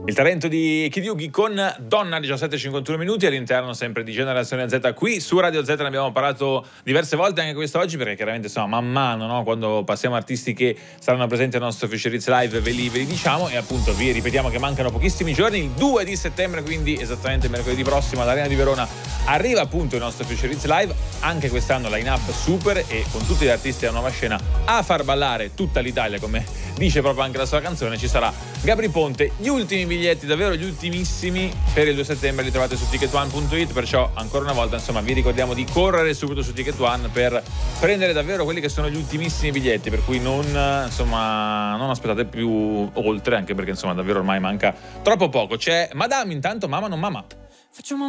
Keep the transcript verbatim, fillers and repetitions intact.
Il talento di Kid Yugi con Donna, diciassette e cinquantuno minuti all'interno sempre di Generazione Z. Qui su Radio Z ne abbiamo parlato diverse volte anche quest'oggi, perché chiaramente insomma man mano, no, quando passiamo artisti che saranno presenti al nostro Future Hits Live ve li, ve li diciamo, e appunto vi ripetiamo che mancano pochissimi giorni. Il due di settembre, quindi esattamente mercoledì prossimo, all'Arena di Verona arriva appunto il nostro Future Hits Live. Anche quest'anno line up super, e con tutti gli artisti della nuova scena a far ballare tutta l'Italia, come dice proprio anche la sua canzone. Ci sarà Gabri Ponte. Gli ultimi biglietti, davvero gli ultimissimi, per il due settembre li trovate su ticket one punto it, perciò ancora una volta insomma vi ricordiamo di correre subito su Ticket One per prendere davvero quelli che sono gli ultimissimi biglietti, per cui non insomma non aspettate più oltre, anche perché insomma davvero ormai manca troppo poco. C'è Madame, intanto Mama non Mama. Facciamo